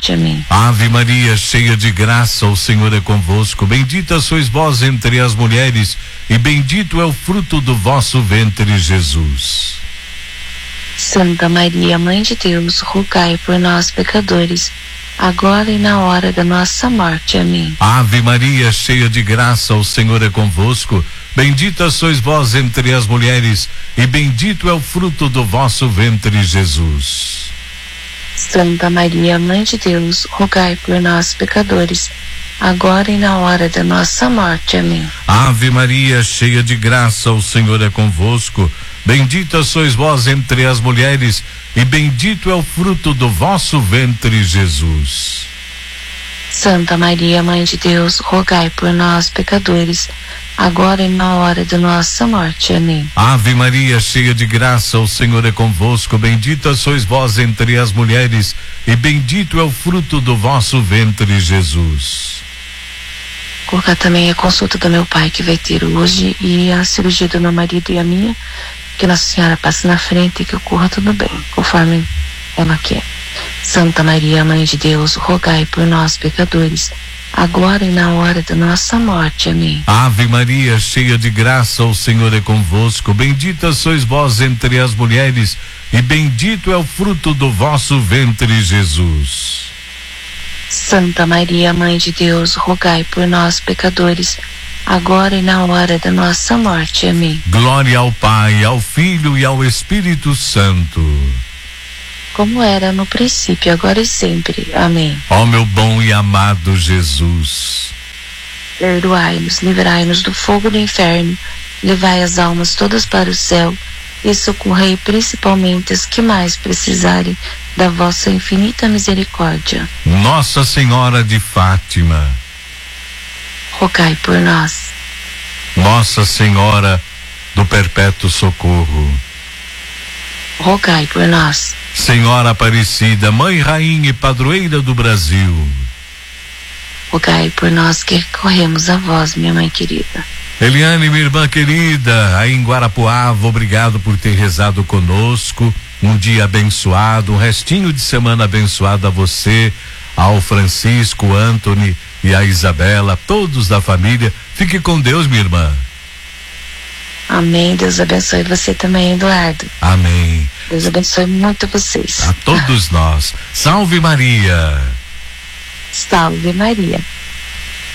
morte. Amém. Ave Maria, cheia de graça, o Senhor é convosco. Bendita sois vós entre as mulheres, e bendito é o fruto do vosso ventre, Jesus. Santa Maria, Mãe de Deus, rogai por nós, pecadores, agora e na hora da nossa morte. Amém. Ave Maria, cheia de graça, o Senhor é convosco. Bendita sois vós entre as mulheres, e bendito é o fruto do vosso ventre, Jesus. Santa Maria, Mãe de Deus, rogai por nós, pecadores, agora e na hora da nossa morte. Amém. Ave Maria, cheia de graça, o Senhor é convosco. Bendita sois vós entre as mulheres, e bendito é o fruto do vosso ventre, Jesus. Santa Maria, Mãe de Deus, rogai por nós, pecadores, agora e na hora da nossa morte. Amém. Ave Maria, cheia de graça, o Senhor é convosco. Bendita sois vós entre as mulheres, e bendito é o fruto do vosso ventre, Jesus. Colocar também a consulta do meu pai, que vai ter hoje, e a cirurgia do meu marido e a minha, que Nossa Senhora passe na frente e que ocorra tudo bem, conforme ela quer. Santa Maria, Mãe de Deus, rogai por nós, pecadores, agora e na hora da nossa morte. Amém. Ave Maria, cheia de graça, o Senhor é convosco. Bendita sois vós entre as mulheres, e bendito é o fruto do vosso ventre, Jesus. Santa Maria, Mãe de Deus, rogai por nós, pecadores, agora e na hora da nossa morte. Amém. Glória ao Pai, ao Filho e ao Espírito Santo, como era no princípio, agora e sempre. Amém. ó meu bom e amado Jesus, perdoai-nos, livrai-nos do fogo do inferno, levai as almas todas para o céu e socorrei principalmente as que mais precisarem da vossa infinita misericórdia. Nossa Senhora de Fátima, rogai por nós. Nossa Senhora do Perpétuo Socorro, rogai por nós. Senhora Aparecida, Mãe, Rainha e Padroeira do Brasil, rogai por nós que recorremos a vós, minha mãe querida. Eliane, minha irmã querida, aí em Guarapuava, obrigado por ter rezado conosco. Um dia abençoado, um restinho de semana abençoado a você, ao Francisco, Anthony e a Isabela, todos da família. Fique com Deus, minha irmã. Amém. Deus abençoe você também, Eduardo. Amém. Deus abençoe muito vocês. A todos nós. Salve Maria. Salve Maria.